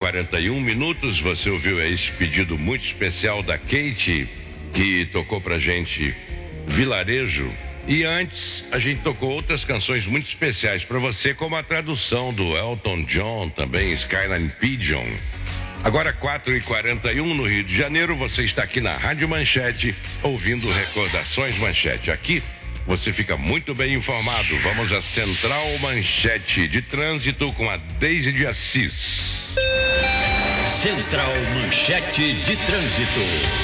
4h41. Você ouviu esse pedido muito especial da Kate, que tocou pra gente Vilarejo. E antes, a gente tocou outras canções muito especiais para você, como a tradução do Elton John, também Skyline Pigeon. Agora 4h41 no Rio de Janeiro, você está aqui na Rádio Manchete, ouvindo Recordações Manchete. Aqui você fica muito bem informado. Vamos à Central Manchete de Trânsito com a Deise de Assis. Central Manchete de Trânsito.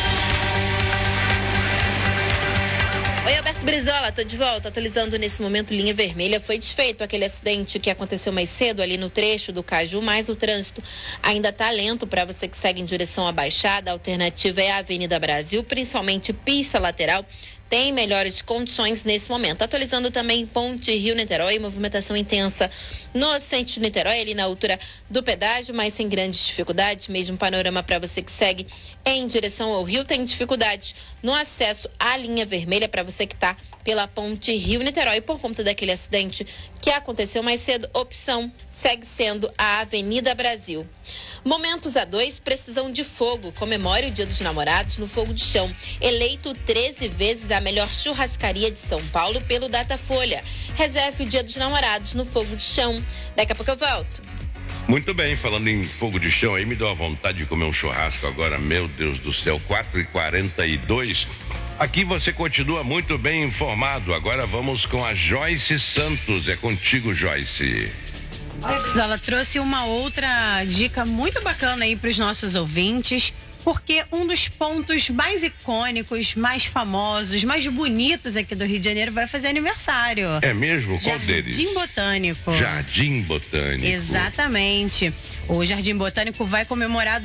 Oi, Alberto Brizola, tô de volta, atualizando nesse momento linha vermelha. Foi desfeito aquele acidente que aconteceu mais cedo ali no trecho do Caju, mas o trânsito ainda tá lento para você que segue em direção à Baixada. A alternativa é a Avenida Brasil, principalmente pista lateral. Tem melhores condições nesse momento. Atualizando também Ponte Rio-Niterói, movimentação intensa no centro de Niterói, ali na altura do pedágio, mas sem grandes dificuldades. Mesmo panorama para você que segue em direção ao Rio. Tem dificuldades no acesso à linha vermelha para você que está pela Ponte Rio-Niterói por conta daquele acidente que aconteceu mais cedo. Opção segue sendo a Avenida Brasil. Momentos A2, precisão de fogo. Comemore o Dia dos Namorados no Fogo de Chão. Eleito 13 vezes a melhor churrascaria de São Paulo pelo Datafolha. Reserve o Dia dos Namorados no Fogo de Chão. Daqui a pouco eu volto. Muito bem, falando em fogo de chão, aí me deu a vontade de comer um churrasco agora, meu Deus do céu, 4h42. Aqui você continua muito bem informado. Agora vamos com a Joyce Santos. É contigo, Joyce. Ela trouxe uma outra dica muito bacana aí para os nossos ouvintes, porque um dos pontos mais icônicos, mais famosos, mais bonitos aqui do Rio de Janeiro vai fazer aniversário. É mesmo? Qual deles? Jardim Botânico. Jardim Botânico. Exatamente. O Jardim Botânico vai comemorar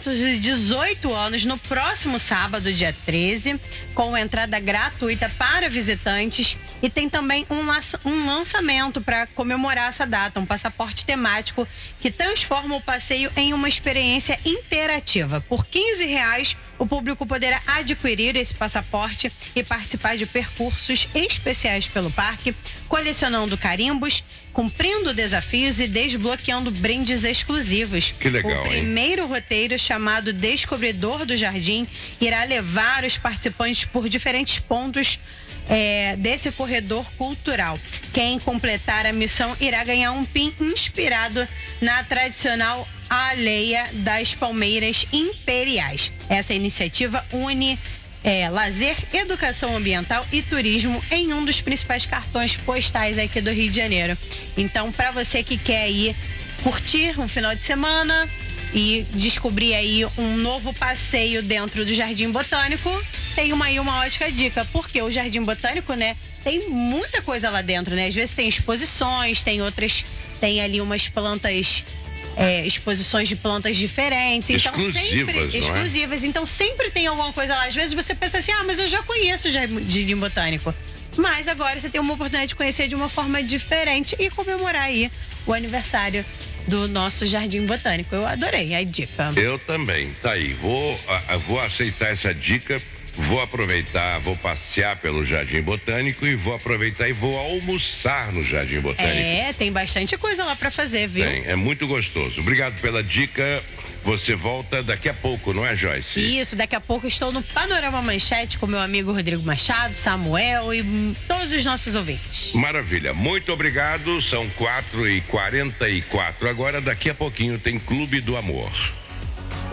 218 anos no próximo sábado, dia 13, com entrada gratuita para visitantes. E tem também um lançamento para comemorar essa data, um passaporte temático que transforma o passeio em uma experiência interativa. Por R$15, o público poderá adquirir esse passaporte e participar de percursos especiais pelo parque, colecionando carimbos, cumprindo desafios e desbloqueando brindes exclusivos. Que legal, o primeiro roteiro, chamado Descobridor do Jardim, irá levar os participantes por diferentes pontos desse corredor cultural. Quem completar a missão irá ganhar um pin inspirado na tradicional aldeia das Palmeiras Imperiais. Essa iniciativa une lazer, educação ambiental e turismo em um dos principais cartões postais aqui do Rio de Janeiro. Então, para você que quer ir curtir um final de semana e descobrir aí um novo passeio dentro do Jardim Botânico, tem uma ótima dica, porque o Jardim Botânico, né, tem muita coisa lá dentro, né? Às vezes tem exposições, tem ali umas plantas, exposições de plantas diferentes, então exclusivas, então sempre tem alguma coisa lá. Às vezes você pensa assim, mas eu já conheço o Jardim Botânico, mas agora você tem uma oportunidade de conhecer de uma forma diferente e comemorar aí o aniversário do nosso Jardim Botânico. Eu adorei a dica. Eu também, tá aí, vou aceitar essa dica. Vou aproveitar, vou passear pelo Jardim Botânico e vou aproveitar e vou almoçar no Jardim Botânico. Tem bastante coisa lá para fazer, viu? É muito gostoso. Obrigado pela dica. Você volta daqui a pouco, não é, Joyce? Isso, daqui a pouco estou no Panorama Manchete com meu amigo Rodrigo Machado, Samuel e todos os nossos ouvintes. Maravilha, muito obrigado. São 4h44 agora. Daqui a pouquinho tem Clube do Amor.